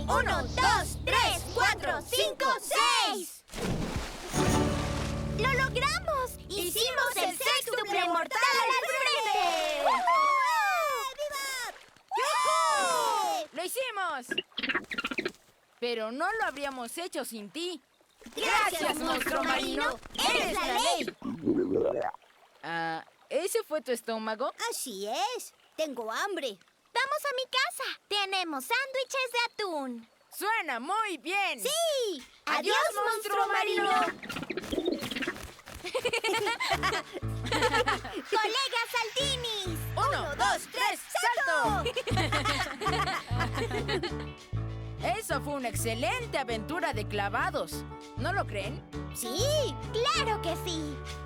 1, 2, 3, 4, 5, 6. ¡Lo logramos! ¡Hicimos el sextuple mortal al frente! ¡Viva! ¡Lo hicimos! Pero no lo habríamos hecho sin ti. ¡Gracias, monstruo marino! ¡Eres la ley! ¿Ese fue tu estómago? Así es. Tengo hambre. Vamos a mi casa. Tenemos sándwiches de atún. ¡Suena muy bien! ¡Sí! ¡Adiós, monstruo marino! ¡Colegas saltinis! 1, 2, 3, ¡salto! Eso fue una excelente aventura de clavados. ¿No lo creen? ¡Sí! ¡Claro que sí!